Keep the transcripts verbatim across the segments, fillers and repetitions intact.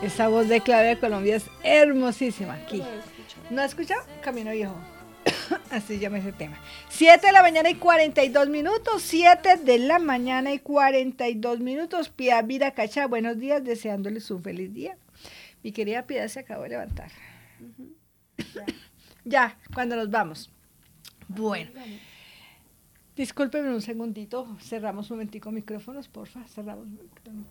Esa voz de Claudia Colombia es hermosísima aquí. ¿No ha escuchado? Camino Viejo. Así llama ese tema. siete de la mañana y cuarenta y dos minutos. siete de la mañana y cuarenta y dos minutos. Piedad Viracacha, buenos días, deseándoles un feliz día. Mi querida Piedad se acabó de levantar. Uh-huh. Ya. Ya, cuando nos vamos. Bueno. Discúlpenme un segundito. Cerramos un momentico micrófonos, porfa. Cerramos un momentico.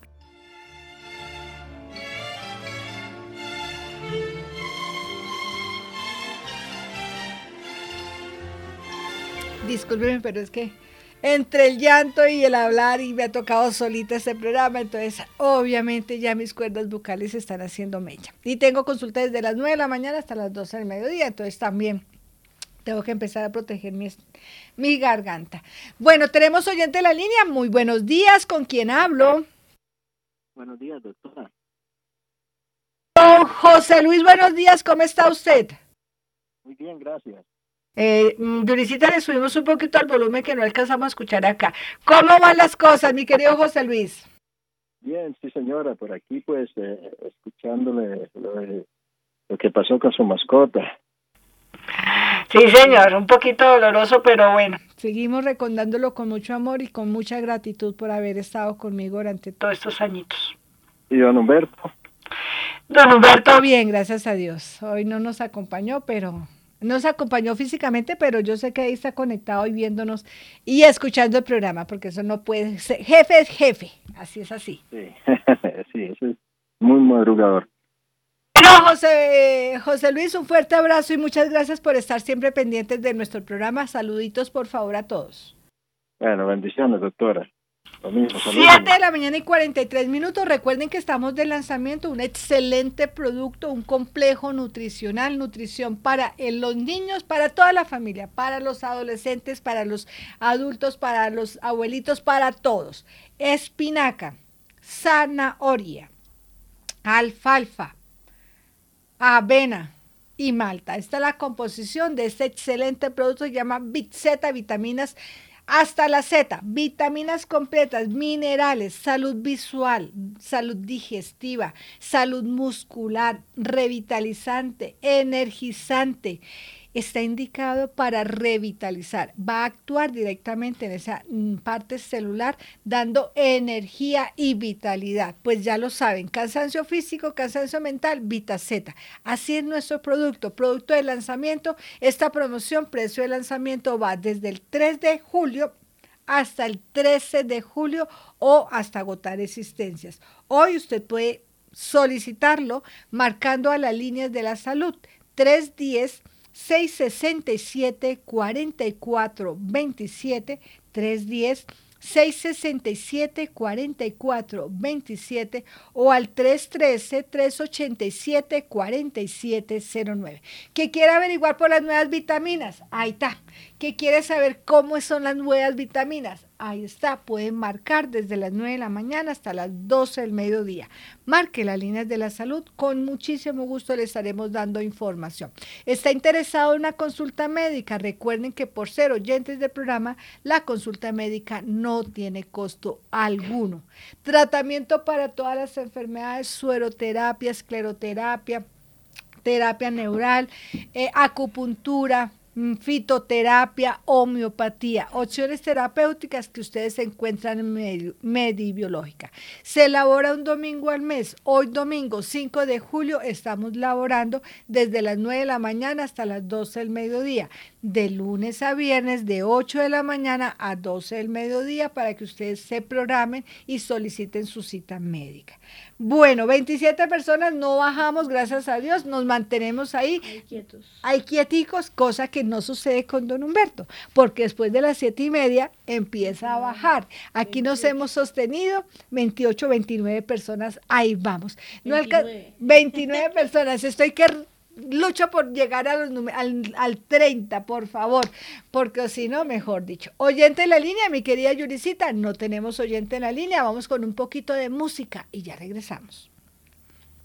Discúlpeme, pero es que entre el llanto y el hablar y me ha tocado solita este programa, entonces obviamente ya mis cuerdas vocales están haciendo mella. Y tengo consulta desde las nueve de la mañana hasta las doce del mediodía, entonces también tengo que empezar a proteger mi, mi garganta. Bueno, tenemos oyente en la línea. Muy buenos días, ¿con quién hablo? Buenos días, doctora. Don José Luis, buenos días, ¿cómo está usted? Muy bien, gracias. Eh, Yuricita, le subimos un poquito al volumen que no alcanzamos a escuchar acá. ¿Cómo van las cosas, mi querido José Luis? Bien, sí señora, por aquí pues eh, escuchándole lo, de, lo que pasó con su mascota. Sí señor, un poquito doloroso, pero bueno, seguimos recordándolo con mucho amor y con mucha gratitud por haber estado conmigo durante todos estos añitos. ¿Y don Humberto? Don Humberto bien, gracias a Dios. Hoy no nos acompañó, pero... Nos acompañó físicamente, pero yo sé que ahí está conectado y viéndonos y escuchando el programa, porque eso no puede ser. Jefe es jefe, así es así. Sí, sí, eso es muy madrugador. Bueno, José, José Luis, un fuerte abrazo y muchas gracias por estar siempre pendientes de nuestro programa. Saluditos, por favor, a todos. Bueno, bendiciones, doctora. siete de la mañana y cuarenta y tres minutos. Recuerden que estamos de lanzamiento, un excelente producto, un complejo nutricional, nutrición para los niños, para toda la familia, para los adolescentes, para los adultos, para los abuelitos, para todos. Espinaca, zanahoria, alfalfa, avena y malta. Esta es la composición de este excelente producto, se llama Big Z, vitaminas hasta la Z, vitaminas completas, minerales, salud visual, salud digestiva, salud muscular, revitalizante, energizante. Está indicado para revitalizar, va a actuar directamente en esa parte celular dando energía y vitalidad. Pues ya lo saben, cansancio físico, cansancio mental, VitaZ. Así es nuestro producto, producto de lanzamiento. Esta promoción, precio de lanzamiento va desde el tres de julio hasta el trece de julio o hasta agotar existencias. Hoy usted puede solicitarlo marcando a las líneas de la salud tres diez, seis sesenta y siete, cuarenta y cuatro veintisiete, tres diez, seis sesenta y siete, cuarenta y cuatro veintisiete o al tres trece, tres ochenta y siete, cuarenta y siete cero nueve. ¿Qué quiere averiguar por las nuevas vitaminas? Ahí está. ¿Qué quiere saber cómo son las nuevas vitaminas? Ahí está, pueden marcar desde las nueve de la mañana hasta las doce del mediodía. Marque las líneas de la salud, con muchísimo gusto le estaremos dando información. ¿Está interesado en una consulta médica? Recuerden que por ser oyentes del programa, la consulta médica no tiene costo alguno. Tratamiento para todas las enfermedades, sueroterapia, escleroterapia, terapia neural, eh, acupuntura, fitoterapia, homeopatía, opciones terapéuticas que ustedes encuentran en medio, Medibiológica. Se elabora un domingo al mes. Hoy domingo cinco de julio estamos laborando desde las nueve de la mañana hasta las doce del mediodía, de lunes a viernes de ocho de la mañana a doce del mediodía para que ustedes se programen y soliciten su cita médica. Bueno, veintisiete personas, no bajamos, gracias a Dios, nos mantenemos ahí. Hay quietos. Hay quieticos, cosa que no sucede con don Humberto, porque después de las siete y media empieza a bajar. Aquí nos hemos sostenido veintiocho, veintinueve personas, ahí vamos. No veintinueve. veintinueve personas, estoy que lucho por llegar a los al, al treinta, por favor, porque si no, mejor dicho. Oyente en la línea, mi querida Yuricita, no tenemos oyente en la línea, vamos con un poquito de música y ya regresamos.